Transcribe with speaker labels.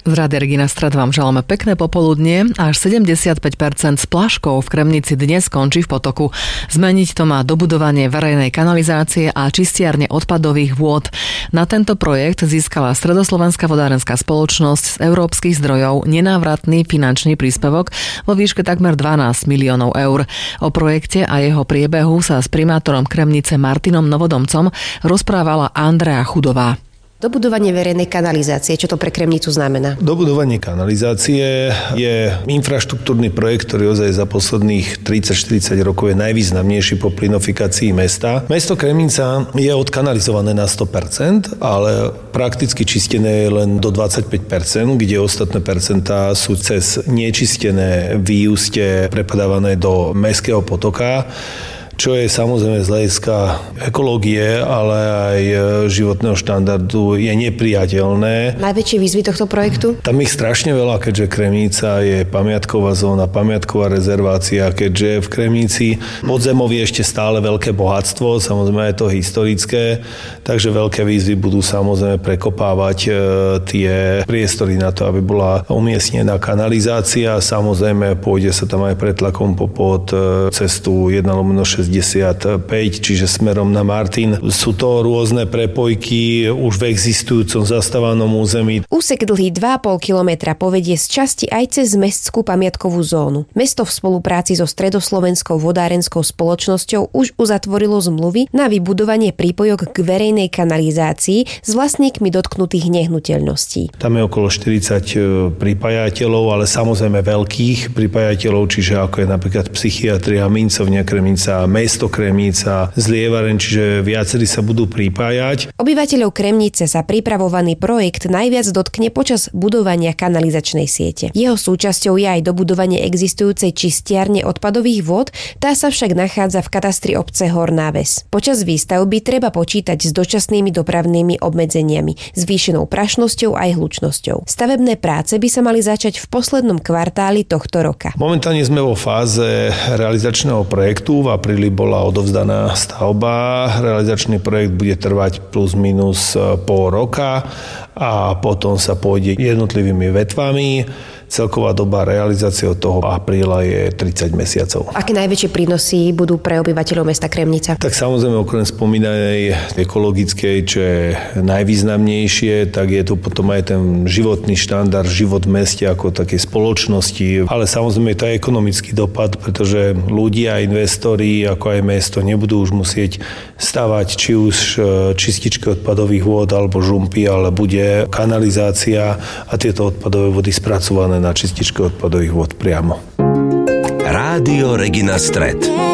Speaker 1: Z Rádia Regina Stred vám želáme pekné popoludnie. Až 75% splaškov v Kremnici dnes končí v potoku. Zmeniť to má dobudovanie verejnej kanalizácie a čistiarne odpadových vôd. Na tento projekt získala Stredoslovenská vodárenská spoločnosť z európskych zdrojov nenávratný finančný príspevok vo výške takmer 12 miliónov eur. O projekte a jeho priebehu sa s primátorom Kremnice Martinom Novodomcom rozprávala Andrea Chudová.
Speaker 2: Dobudovanie verejnej kanalizácie, čo to pre Kremnicu znamená?
Speaker 3: Dobudovanie kanalizácie je infraštruktúrny projekt, ktorý ozaj za posledných 30-40 rokov je najvýznamnejší po plynofikácii mesta. Mesto Kremnica je odkanalizované na 100%, ale prakticky čistené je len do 25%, kde ostatné percentá sú cez nečistené výúste prepadávané do mestského potoka, čo je samozrejme z hľadiska ekológie, ale aj životného štandardu je nepriateľné.
Speaker 2: Najväčšie výzvy tohto projektu?
Speaker 3: Tam ich strašne veľa, keďže Kremnica je pamiatková zóna, pamiatková rezervácia, keďže v Kremnici podzemov je ešte stále veľké bohatstvo, samozrejme je to historické, takže veľké výzvy budú samozrejme prekopávať tie priestory na to, aby bola umiestnená kanalizácia. Samozrejme pôjde sa tam aj pretlakom pod cestu 1/65, čiže smerom na Martin. Sú to rôzne prepojky už v existujúcom zastávanom území.
Speaker 2: Úsek dlhý 2,5 kilometra povedie z časti aj cez mestskú pamiatkovú zónu. Mesto v spolupráci so Stredoslovenskou vodárenskou spoločnosťou už uzatvorilo zmluvy na vybudovanie prípojok k verejnej kanalizácii s vlastníkmi dotknutých nehnuteľností.
Speaker 3: Tam je okolo 40 pripájateľov, ale samozrejme veľkých pripájateľov, čiže ako je napríklad psychiatria, Mincovňa Kremnica, mesto Kremnica, Zlievaren, čiže viacerí sa budú pripájať.
Speaker 2: Obyvateľov Kremnice sa pripravovaný projekt najviac dotkne počas budovania kanalizačnej siete. Jeho súčasťou je aj dobudovanie existujúcej čistiarne odpadových vôd, tá sa však nachádza v katastri obce Horná Ves. Počas výstavby treba počítať s dočasnými dopravnými obmedzeniami, zvýšenou prašnosťou aj hlučnosťou. Stavebné práce by sa mali začať v poslednom kvartáli tohto roka.
Speaker 3: Momentálne sme vo fáze realizačného projektu. V apríli bola odovzdaná stavba. Realizačný projekt bude trvať plus minus pol roka a potom sa pôjde jednotlivými vetvami. Celková doba realizácie od toho apríla je 30 mesiacov.
Speaker 2: Aké najväčšie prínosy budú pre obyvateľov mesta Kremnica?
Speaker 3: Tak samozrejme okrem spomínanej ekologickej, čo je najvýznamnejšie, tak je tu potom aj ten životný štandard, život v meste ako takej spoločnosti. Ale samozrejme je to aj ekonomický dopad, pretože ľudia, investori, ako aj mesto nebudú už musieť stavať či už čističky odpadových vôd alebo žumpy, ale bude kanalizácia a tieto odpadové vody spracované na čističke odpadových vôd priamo.
Speaker 4: Rádio Regina Stred.